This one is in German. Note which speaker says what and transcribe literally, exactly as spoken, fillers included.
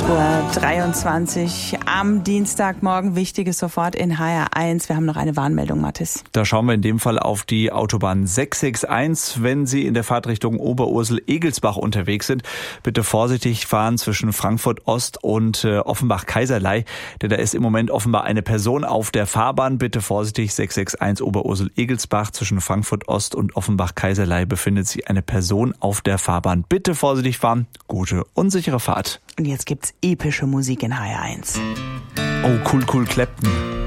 Speaker 1: Uhr dreiundzwanzig am Dienstagmorgen. Wichtiges sofort in H R eins. Wir haben noch eine Warnmeldung, Mathis.
Speaker 2: Da schauen wir in dem Fall auf die Autobahn sechs sechs eins. Wenn Sie in der Fahrtrichtung Oberursel-Egelsbach unterwegs sind, bitte vorsichtig fahren zwischen Frankfurt Ost und äh, Offenbach-Kaiserlei. Denn da ist im Moment offenbar eine Person auf der Fahrbahn. Bitte vorsichtig, sechs sechs eins Oberursel-Egelsbach. Zwischen Frankfurt Ost und Offenbach-Kaiserlei befindet sich eine Person auf der Fahrbahn. Bitte vorsichtig fahren. Gute und sichere Fahrt.
Speaker 1: Und jetzt gibt's epische Musik in H R eins.
Speaker 2: Oh, cool, cool, Clapton.